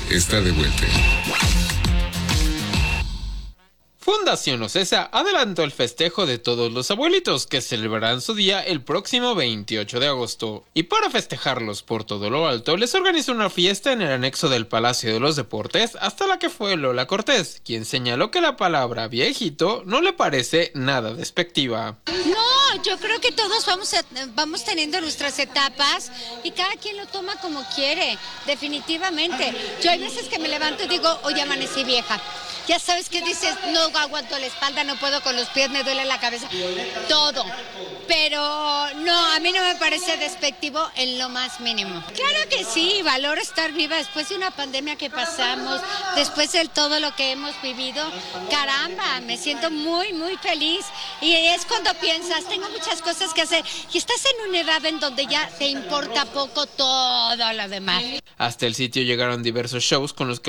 está de vuelta. Fundación Ocesa adelantó el festejo de todos los abuelitos que celebrarán su día el próximo 28 de agosto. Y para festejarlos por todo lo alto, les organizó una fiesta en el anexo del Palacio de los Deportes, hasta la que fue Lola Cortés, quien señaló que la palabra viejito no le parece nada despectiva. No, yo creo que todos vamos teniendo nuestras etapas y cada quien lo toma como quiere, definitivamente. Yo hay veces que me levanto y digo, hoy amanecí vieja. Ya sabes que dices, no aguanto la espalda, no puedo con los pies, me duele la cabeza, todo. Pero no, a mí no me parece despectivo en lo más mínimo. Claro que sí, valoro estar viva después de una pandemia que pasamos, después de todo lo que hemos vivido. Caramba, me siento muy, muy feliz. Y es cuando piensas, tengo muchas cosas que hacer. Y estás en una edad en donde ya te importa poco todo lo demás. Hasta el sitio llegaron diversos shows con los que